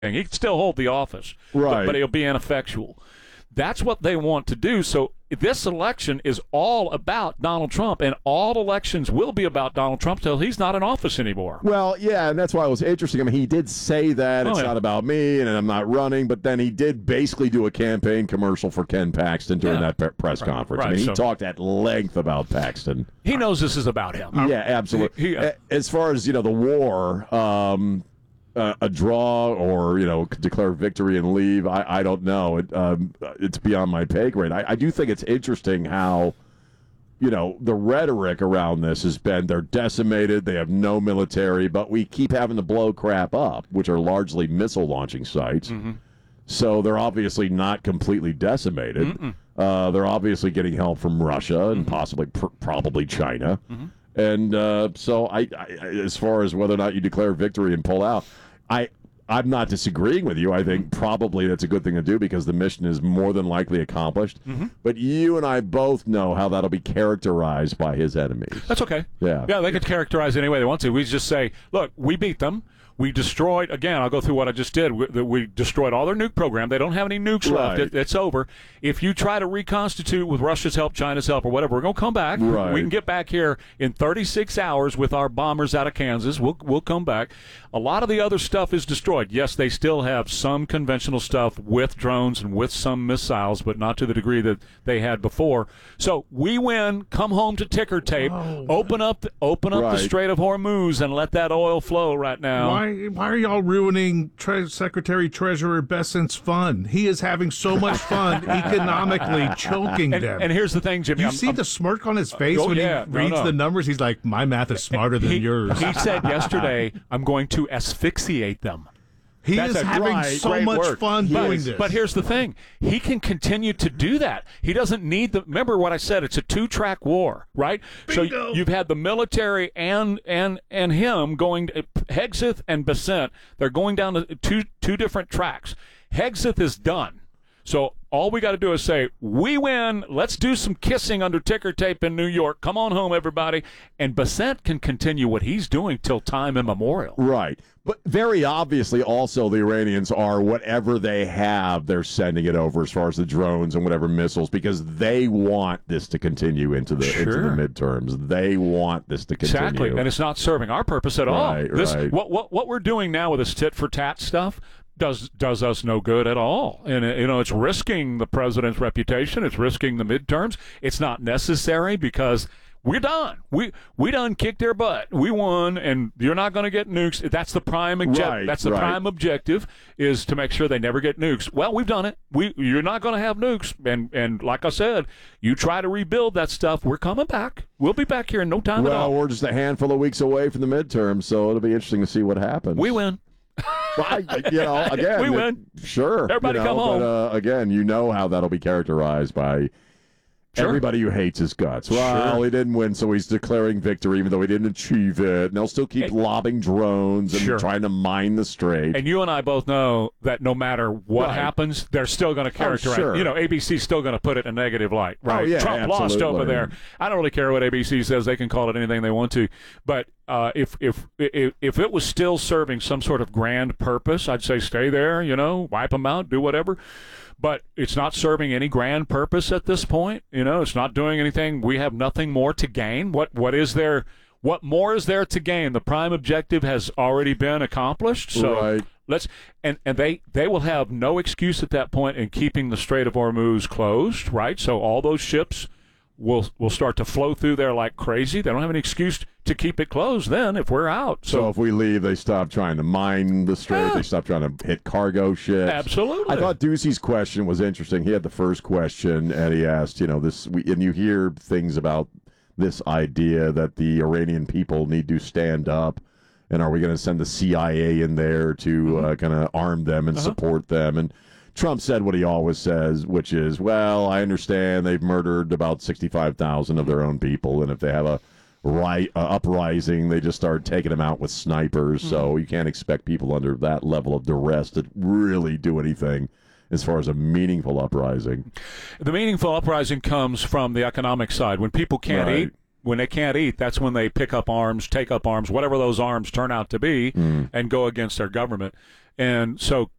He can still hold the office, Right. but he'll be ineffectual. That's what they want to do. So this election is all about Donald Trump, and all elections will be about Donald Trump till he's not in office anymore. Well, yeah, and that's why it was interesting. I mean, he did say that it's not about me and I'm not running, but then he did basically do a campaign commercial for Ken Paxton during that press conference. Right. I mean, he talked at length about Paxton. He knows this is about him. Yeah, absolutely. As far as, the war, a draw or, declare victory and leave, I don't know. It's beyond my pay grade. I do think it's interesting how, the rhetoric around this has been they're decimated, they have no military, but we keep having to blow crap up, which are largely missile launching sites. Mm-hmm. So they're obviously not completely decimated. They're obviously getting help from Russia and possibly probably China. Mm-hmm. And so I, as far as whether or not you declare victory and pull out, I'm not disagreeing with you. I think probably that's a good thing to do because the mission is more than likely accomplished. Mm-hmm. But you and I both know how that'll be characterized by his enemies. That's okay. Yeah, they could characterize it any way they want to. We just say, look, we beat them. We destroyed, again, I'll go through what I just did. We destroyed all their nuke program. They don't have any nukes left. It's over. If you try to reconstitute with Russia's help, China's help, or whatever, we're going to come back. Right. We can get back here in 36 hours with our bombers out of Kansas. We'll come back. A lot of the other stuff is destroyed. Yes, they still have some conventional stuff with drones and with some missiles, but not to the degree that they had before. So we win, come home to ticker tape, open up the Strait of Hormuz and let that oil flow right now. Why are y'all ruining Secretary Treasurer Bessent's fun? He is having so much fun economically choking them. And here's the thing, Jimmy. You see the smirk on his face when he reads the numbers? He's like, my math is smarter than yours. He said yesterday, I'm going to asphyxiate them. He is having so much fun doing this. But here's the thing. He can continue to do that. He doesn't need the... Remember what I said. It's a two-track war, right? Bingo. So you've had the military and him going... Hegseth and Bessent, they're going down to two different tracks. Hegseth is done. So all we got to do is say, we win. Let's do some kissing under ticker tape in New York. Come on home, everybody. And Bessent can continue what he's doing till time immemorial. Right. But very obviously also the Iranians are whatever they have, they're sending it over as far as the drones and whatever missiles because they want this to continue into the midterms. They want this to continue. Exactly. And it's not serving our purpose at all. What we're doing now with this tit-for-tat stuff does us no good at all. And, it's risking the president's reputation. It's risking the midterms. It's not necessary because we're done. We done kicked their butt. We won, and you're not going to get nukes. That's the prime objective. That's the prime objective is to make sure they never get nukes. Well, we've done it. You're not going to have nukes. And like I said, you try to rebuild that stuff, we're coming back. We'll be back here in no time at all. Well, we're just a handful of weeks away from the midterms, so it'll be interesting to see what happens. We win. Well, again, we win. Sure. Everybody come home. But, again, how that'll be characterized by everybody who hates his guts. Well, he didn't win, so he's declaring victory, even though he didn't achieve it. And they'll still keep lobbing drones and trying to mine the strait. And you and I both know that no matter what happens, they're still going to characterize. ABC's still going to put it in a negative light. Right? Oh, yeah, Trump lost over there. I don't really care what ABC says; they can call it anything they want to. But if it was still serving some sort of grand purpose, I'd say stay there. Wipe them out, do whatever. But it's not serving any grand purpose at this point. It's not doing anything. We have nothing more to gain. What more is there to gain? The prime objective has already been accomplished. So let's and they will have no excuse at that point in keeping the Strait of Hormuz closed, right? So all those ships will start to flow through there like crazy. They don't have any excuse to keep it closed then if we're out. So if we leave, they stop trying to mine the strait. They stop trying to hit cargo ships. Absolutely. I thought Ducey's question was interesting. He had the first question, and he asked, and you hear things about this idea that the Iranian people need to stand up, and are we going to send the CIA in there to kind of arm them and support them? And Trump said what he always says, which is, well, I understand they've murdered about 65,000 of their own people, and if they have a uprising, they just start taking them out with snipers. So you can't expect people under that level of duress to really do anything as far as a meaningful uprising. The meaningful uprising comes from the economic side. When people can't eat, when they can't eat, that's when they pick up arms, take up arms, whatever those arms turn out to be, and go against their government. And so